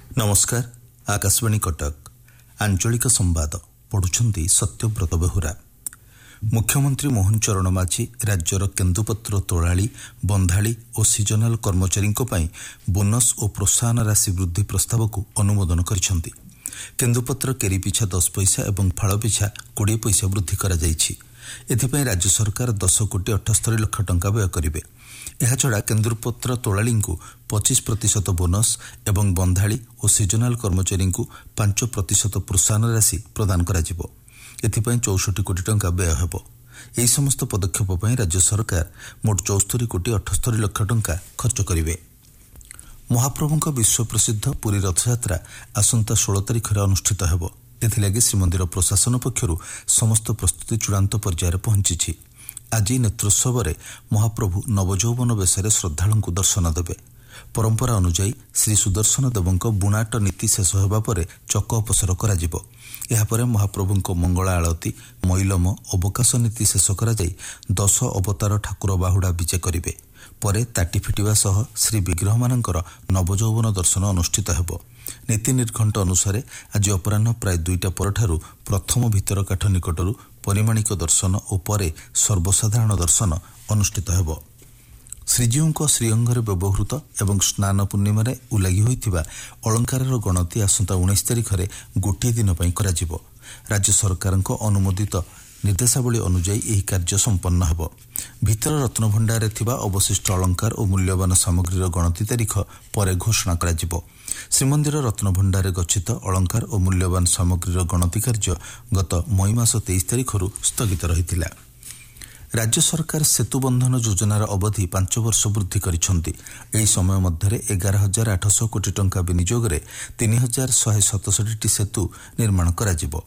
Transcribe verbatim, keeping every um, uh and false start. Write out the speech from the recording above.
नमस्कार। आकाशवाणी कटक आंचलिक संवाद पढ़ुछंती सत्यव्रत बेहुरा। मुख्यमंत्री मोहन चरण माझी राज्यर केन्दुपत्र तोलाली बंधाली और सीजनाल कर्मचारी बोनस और प्रोत्साहन राशि वृद्धि प्रस्ताव को अनुमोदन करिसेंती। केन्दुपत्र केरी पिछा दस पैसा और फाड़ पिछा कोड़े पैसा वृद्धि करा जायछि। एथिपाई राज्य सरकार दस कोटी अठस्तरी लक्ष टंका व्यय करिवे। एहाछड़ा केन्दुपत्र तोलाली को पच्चीस प्रतिशत बोनस एवं बंधाली और सीजनाल कर्मचारी को पांच प्रतिशत प्रोत्साहन राशि प्रदान करा जिवो। एथिपाई चौसठ कोटी टंका व्यय हेबो। एही समस्त पदक्षेप पई राज्य सरकार मोट चौस्तरी कोटी अठस्तरी लक्ष टंका खर्च करिवे। महाप्रभुंक विश्व प्रसिद्ध पुरी रथयात्रा आसंता षोल तारिख अनुष्ठित हेबो। एथिलागि श्रीमंदिर प्रशासन पक्षरु समस्त प्रस्तुति चूड़ांत पर्यायर पहुंची। आज नेत्रोत्सव महाप्रभु नवजौवन बेशरे श्रद्धालुंकु दर्शन देवे। परंपरा अनुजाई श्री सुदर्शन देवंक बुणाट नीति शेष होगा पर चक अपसर कराजिबो। यापर महाप्रभुंक मंगला आलती मैलम अवकाश नीति शेष करा जाई दश अवतार ठाकुर बाहुड़ा विजे करिवे। परे ताटी फिटिवा सह श्री विग्रह मानकर नवजौवन दर्शन अनुष्ठित हेबो। नीति निर्घंट अनुसार आज अपराह्न प्राय दुईटा परठारु प्रथम भितर काठ निकटरू परिमाणिक दर्शन और परे सर्वसाधारण दर्शन अनुष्ठित हेबो। श्रीजीउंक श्रीअंगरे व्यवहृत एवं स्नान पूर्णिमा उलागी होइथिबा अलंकारर गणति आसंता उन्नीस तारिख में गोटे दिन पर कराजिबो। राज्य सरकारक अनुमोदित निर्देशावली अनुजाई यह कार्य संपन्न हेबो। भितर रत्नभंडार थिबा अवशिष्ट अलंकार और मूल्यवान सामग्रीर गणति तारिख पर घोषणा कराजिबो। श्रीमंदिर रत्नभंडार गच्छित अलंकार और मूल्यवान सामग्रीर गणति कार्य गत मई मास तेईस तारिख स्थगित रहिथिला। राज्य सरकार सेतु बंधन योजनार अवधि पांच वर्ष वृद्धि करिसेंती। एही समय मध्य एगार हजार आठश कोटी टंका विनियोगरे तीन हजार शहे सतसठी सेतु निर्माण कराजिबो।